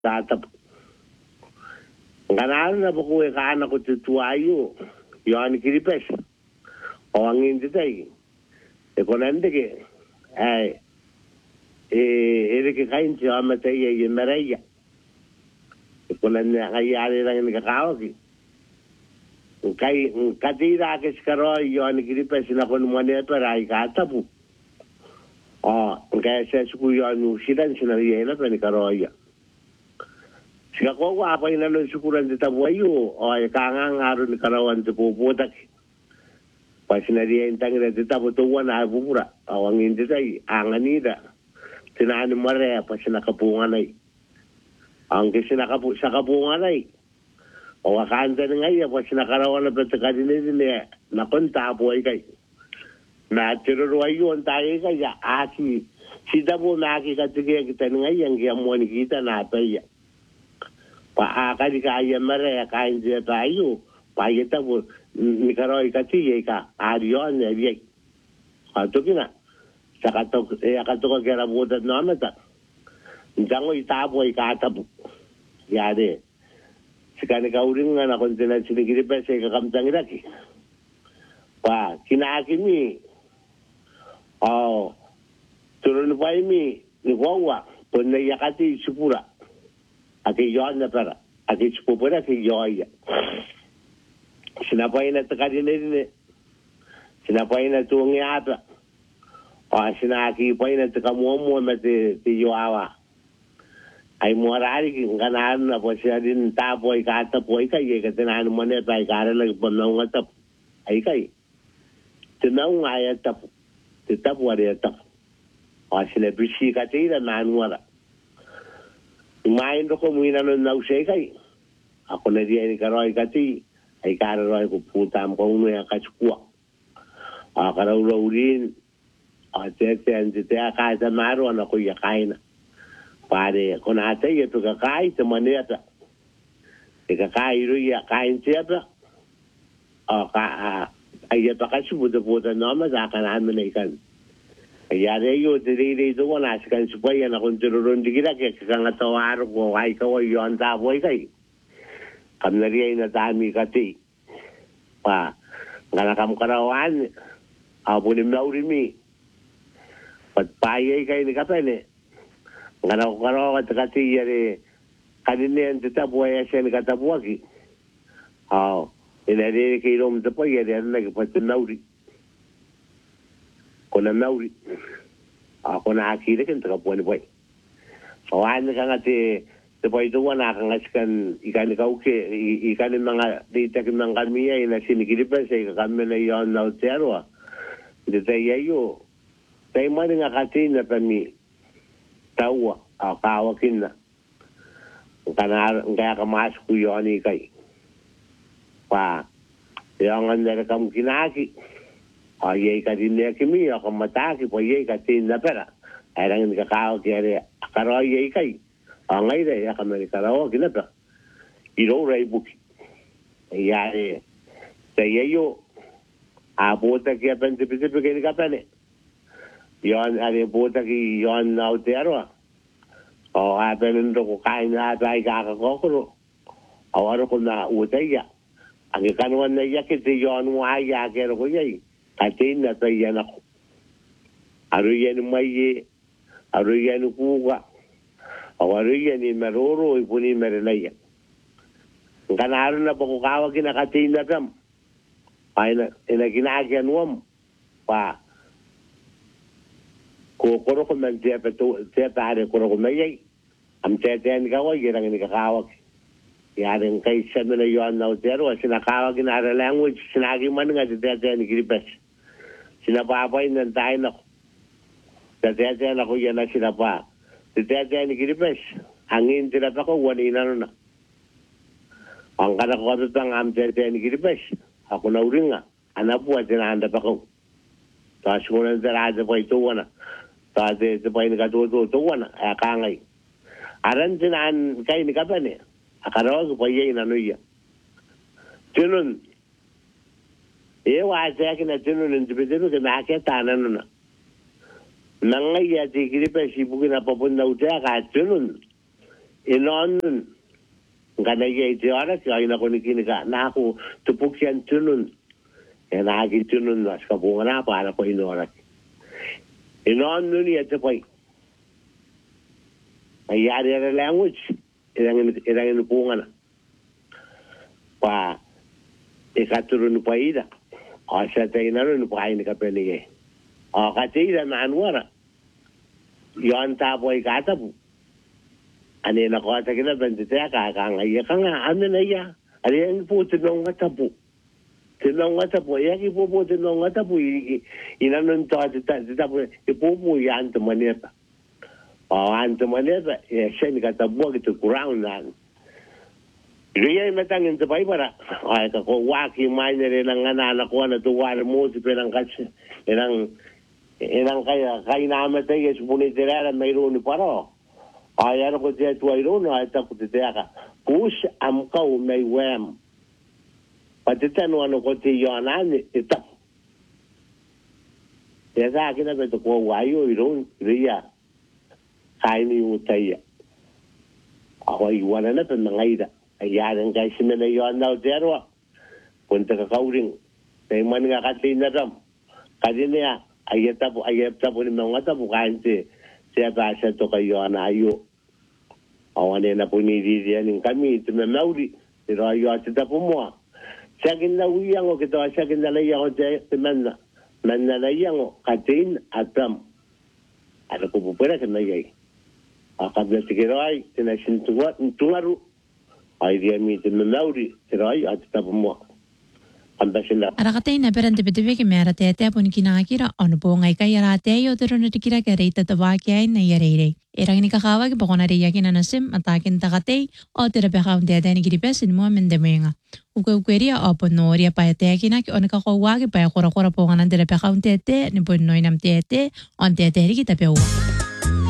tatap. Nganaru na buku e kana ko tuayu yon kiripes. O angin ditai. E konande ke ai ke kain ti amate ye mereya. E konande ngai ale lang ni kakao ki. Kai katira ke skaro yon kiripes na kon mone para ai katapu. O ngai se suku yon sidan sinaria na pani karoya. Sika ko apa ina no sukuran de tabuayo o e kanga ngaru ni karawan te popotak. Pasinaria intang de tabu to wana bubura awang indi dai anganida. Tinani mare pasina kapungan ai. Ang kisina kapu sa kapungan ai. O wakanta ngai pasina karawan na petakadine ne na konta po ai kai. Na tiro ayo antai kai ya asi sidabu na ki katige kita ngai yang ya mo ni kita na taya. Pa akali ka ya mare ka inje tayo pa yeta bu ni karo ikati ye ka arion ne ye ka to kina saka to ya ka to ka era boda no mata ndango itabo ka tabu ya de sikani ka uring na kontena sinigiri pa se ka kamtangira ki pa kinakimi oh turun pai mi ni wawa pon ya kati supura ake yon na para ake chupura ke yoya sinapai na takadine ne sinapai na tungi ata o sinaki pai na takamuo mate ti yoawa ai morari ki nganan na posiadin tapo ai kata poi kai ke tenan mone pai kare lag bonong atap ai kai tenau ai atap tapu ari atap o sile bisi ka tira manuara main do ko muina no na usai ako na dia ni karoi kati ai kara roi ko putam ko no ya kachua a kara urin a te ante te ka ta maro na ko ya kaina pare ko na te ye to ka kai te maneta e ka kai ru ya kain te pa a ka ai ya pa ka su bu de no ma za kana me nei kan ya de yo te de do na skan su pa ya na kon te ro ndigira ke ka nga to aro ko ai ka wo yo anda boy kai kam na ri na dami kati pa ngana kam karawan a bu ni mauri mi pat pa ye kai ni ka pene ngana ko karawa ta kati ya re kadine ente ta boy ya sen ka ta boki a ina re ke rom ta pa ya re na ke pat nauri kona nauri ako na akira kan taka puan boy so an ka ngate te boy do wana ka ngaskan ikan ka uke ikan mga dita ki mga kamiya ina sinigiri pa sa kami na yon na utero de te yayo te mani nga katina pa mi tawa a kawakin na kana nga ka mas ku yon ikay pa yung andara kam kinaki o ye ka din ne kimi o ka mataki po ye ka tin na pera erang ni ka kao kere karo ye kai o ngai de ya ka me karo ki na pa iro rei buki ya e te ye yo a bota ki apen te pise pe ki ka pene yon are bota ki yon na utero o a pen ndo ko kai na dai ka ka ko ko o aro ko na uteya ang kanwan na ya ki te yon wa ya ke ro ko ye atin na tayo na ko. Aro yan may aro yan kuga. O aro yan maroro ipuni merenaya. Kanaro na pa kukawa kinakatin na kam. Ay na ginagyan wam. Pa. Kukuro ko man siya tari kuro ko mayay. Am teten kawa yan ang nikakawag. Yaring kay siya na yon na utero. Sinakawag inara language. Sinagi man nga si teten gripes. Sinapapay ng tayo na ko. Tatete na ko yan na sinapa. Tatete ni Kiripes. Hangin tinapa ko, wanina na. Ang kanakot ang amtete ni Kiripes. Ako na uring nga. Anak po at tinahanda pa ko. Tapos ko na tarada pa ito wana. Tapos ito pa yung nakatuto ito wana. Ay kangay. Aran tinahan kayo ni Kapan eh. Akarawa ko pa yun ano yan. Tinun. Wasa akin na tinun ng tibitino ka nakita na nun. Nangay at ikiripa sibukin na papunta uta ka tinun. Inon ngana ye te ora ki aina ko ni kini ka na ko tupukian tunun e na ki tunun na ska bunga para ko inora inon nuni ate pai ai are language irang bunga na pa e ka turun paida a sa te ina no pai ni ka peni e a ka te ida na anwara yon ta boy ka ta bu ane na ko ta kina ben te ka ngai ka nga ane na ya ale en pu te no ngata pu te no ngata pu ya ki pu te no ngata pu ina no ta ta pu e pu ya ante maneta ante maneta e sen ka ta bu ki te kurang na ria me tang in te pai para ai ka ko wa ki mai ne na ngana na ko na tu wa mo te pe nang ka erang kai na me te es buni te ra me ro ni paro ai ara ko te tu ai ro no ai ta ko te ka push am ka o me wem pa te tano ano ko te yo na ni ta te sa ki na be to ko wa yo i ro ria kai ni u te ya ai wa na pe ngai da ai ya ren kai si me ne yo na te ro kun te ka kauring te man nga ka te na ram ka ni ya ai ta bu ni mo ngata bu kan te ba sa to ka yo na yo awane na puni di ni kami te me mauri te ro yo te ta pu mo sa kin na wi yang o ke to sa kin na le yo te manna la yang ka tin atam ala ko pu pera ke na ye a ka de te ke rai te na sin tu ngaru ai dia mi te me mauri te ro yo te ta pu mo Arakatay na perante betibe ke mera tete pun kinakira onu po ngai kai ara te yo tero na tikira ke reita tawa ke ai na yare. Erang ni kakawa ke pokona re yakin anasim atakin takatay o tera pekaun tete ni kiripesin mo mendemenga. Ukeria o ponoria pa te kina ke onu kakawa ke pa kora pokona tera pekaun tete ni pun noinam tete on tete ri kita peu.